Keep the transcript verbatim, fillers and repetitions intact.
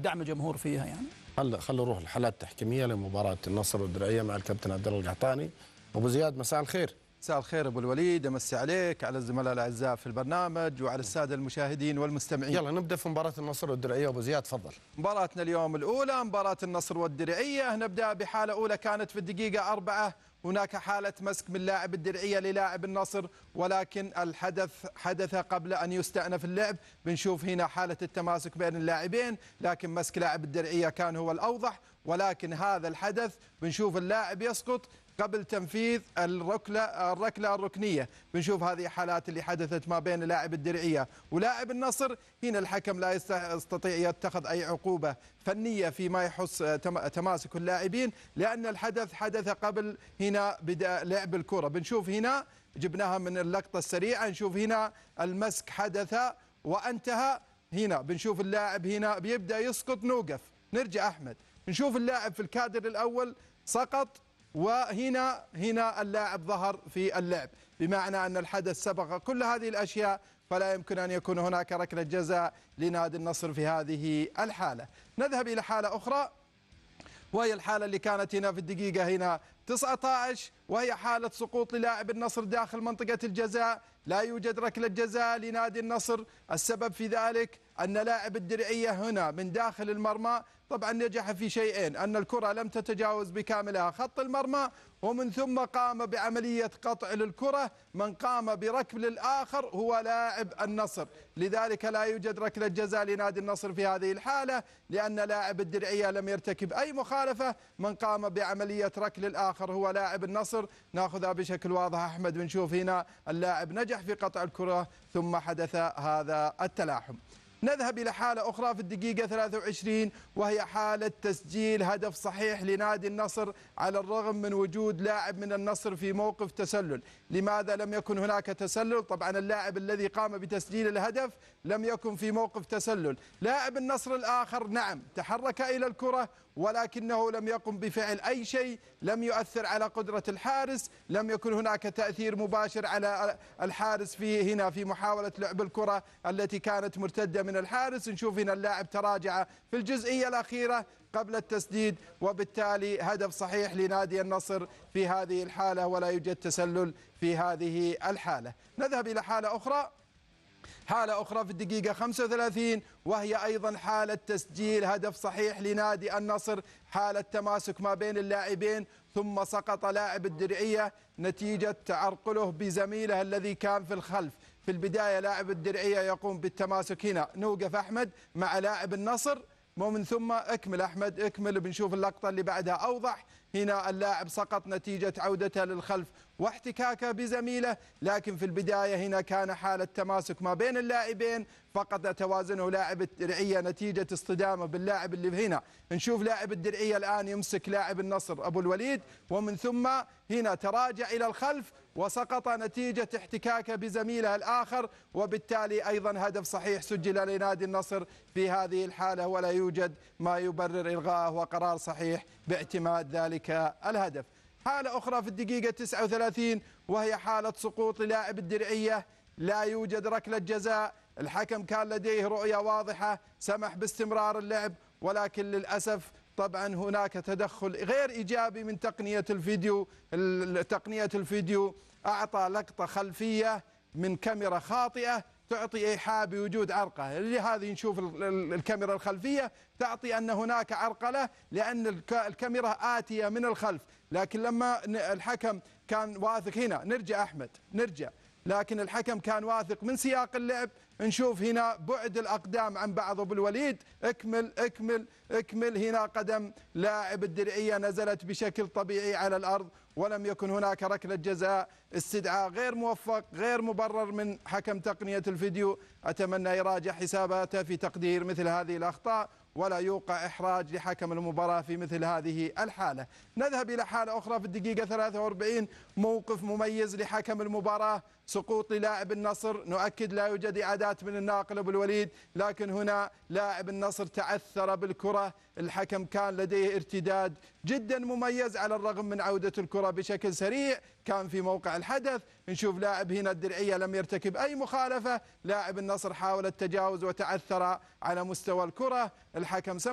دعم الجمهور فيها يعني. هلا خلينا نروح الحالات التحكيميه لمباراه النصر والدرعيه مع الكابتن عبد الله القحطاني. ابو زياد مساء الخير. مساء الخير ابو الوليد، امسي عليك على الزملاء الاعزاء في البرنامج وعلى الساده المشاهدين والمستمعين. يلا نبدا في مباراه النصر والدرعيه. ابو زياد تفضل. مباراتنا اليوم الاولى مباراه النصر والدرعيه، نبدا بحاله اولى كانت في الدقيقه أربعة. هناك حالة مسك من لاعب الدرعية للاعب النصر، ولكن الحدث حدث قبل أن يستأنف اللعب. بنشوف هنا حالة التماسك بين اللاعبين، لكن مسك لاعب الدرعية كان هو الأوضح. ولكن هذا الحدث بنشوف اللاعب يسقط قبل تنفيذ الركلة الركلة الركنية. بنشوف هذه حالات اللي حدثت ما بين لاعب الدرعية ولاعب النصر. هنا الحكم لا يستطيع يتخذ أي عقوبة فنية فيما يخص تماسك اللاعبين، لأن الحدث حدث قبل هنا بدأ لعب الكرة. بنشوف هنا جبناها من اللقطة السريعة، نشوف هنا المسك حدث وانتهى. هنا بنشوف اللاعب هنا بيبدأ يسقط، نوقف نرجع أحمد، نشوف اللاعب في الكادر الأول سقط، وهنا هنا اللاعب ظهر في اللعب، بمعنى أن الحدث سبق كل هذه الأشياء، فلا يمكن أن يكون هناك ركلة جزاء لنادي النصر في هذه الحالة. نذهب إلى حالة أخرى، وهي الحالة اللي كانت هنا في الدقيقة هنا تسعة عشر، وهي حالة سقوط للاعب النصر داخل منطقة الجزاء. لا يوجد ركلة جزاء لنادي النصر. السبب في ذلك أن لاعب الدرعية هنا من داخل المرمى طبعا نجح في شيئين: أن الكرة لم تتجاوز بكاملها خط المرمى، ومن ثم قام بعملية قطع للكرة. من قام بركل الآخر هو لاعب النصر، لذلك لا يوجد ركلة جزاء لنادي النصر في هذه الحالة، لأن لاعب الدرعية لم يرتكب أي مخالفة. من قام بعملية ركل الآخر هو لاعب النصر. ناخذها بشكل واضح أحمد، بنشوف هنا اللاعب نجح في قطع الكرة ثم حدث هذا التلاحم. نذهب إلى حالة أخرى في الدقيقة ثلاثة وعشرين، وهي حالة تسجيل هدف صحيح لنادي النصر على الرغم من وجود لاعب من النصر في موقف تسلل. لماذا لم يكن هناك تسلل؟ طبعا اللاعب الذي قام بتسجيل الهدف لم يكن في موقف تسلل. لاعب النصر الآخر نعم تحرك إلى الكرة، ولكنه لم يقم بفعل أي شيء، لم يؤثر على قدرة الحارس، لم يكن هناك تأثير مباشر على الحارس في هنا في محاولة لعب الكرة التي كانت مرتدة من الحارس. نشوف هنا اللاعب تراجع في الجزئية الأخيرة قبل التسديد، وبالتالي هدف صحيح لنادي النصر في هذه الحالة، ولا يوجد تسلل في هذه الحالة. نذهب إلى حالة أخرى، حالة أخرى في الدقيقة خمسة وثلاثين، وهي أيضا حالة تسجيل هدف صحيح لنادي النصر. حالة تماسك ما بين اللاعبين، ثم سقط لاعب الدرعية نتيجة تعرقله بزميله الذي كان في الخلف. في البداية لاعب الدرعية يقوم بالتماسك، هنا نوقف أحمد مع لاعب النصر، ومن ثم اكمل أحمد اكمل. بنشوف اللقطة اللي بعدها أوضح، هنا اللاعب سقط نتيجة عودته للخلف واحتكاكه بزميله، لكن في البداية هنا كان حالة تماسك ما بين اللاعبين، فقد توازنه لاعب الدرعية نتيجة اصطدامه باللاعب اللي هنا. نشوف لاعب الدرعية الآن يمسك لاعب النصر أبو الوليد، ومن ثم هنا تراجع إلى الخلف وسقط نتيجة احتكاكه بزميله الآخر، وبالتالي أيضا هدف صحيح سجل لنادي النصر في هذه الحالة، ولا يوجد ما يبرر إلغائه، وقرار صحيح باعتماد ذلك الهدف. حالة أخرى في الدقيقة تسعة وثلاثين، وهي حالة سقوط لاعب الدرعية. لا يوجد ركلة جزاء، الحكم كان لديه رؤية واضحة سمح باستمرار اللعب، ولكن للأسف طبعا هناك تدخل غير إيجابي من تقنية الفيديو. تقنية الفيديو أعطى لقطة خلفية من كاميرا خاطئة تعطي إيحاء بوجود عرقلة. لهذه نشوف الكاميرا الخلفية تعطي أن هناك عرقلة، لأن الكاميرا آتية من الخلف، لكن لما الحكم كان واثق، هنا نرجع أحمد نرجع، لكن الحكم كان واثق من سياق اللعب. نشوف هنا بعد الأقدام عن بعض أبو الوليد، اكمل اكمل اكمل. هنا قدم لاعب الدرعية نزلت بشكل طبيعي على الأرض، ولم يكن هناك ركلة جزاء. استدعاء غير موفق غير مبرر من حكم تقنية الفيديو. أتمنى يراجع حساباته في تقدير مثل هذه الأخطاء، ولا يوقع إحراج لحكم المباراة في مثل هذه الحالة. نذهب إلى حالة أخرى في الدقيقة ثلاثة وأربعين، موقف مميز لحكم المباراة، سقوط للاعب النصر. نؤكد لا يوجد إعادات من الناقل أبو الوليد، لكن هنا لاعب النصر تعثر بالكرة. الحكم كان لديه ارتداد جدا مميز على الرغم من عودة الكرة بشكل سريع، كان في موقع الحدث. نشوف لاعب هنا الدرعية لم يرتكب أي مخالفة، لاعب النصر حاول التجاوز وتعثر على مستوى الكرة. الحكم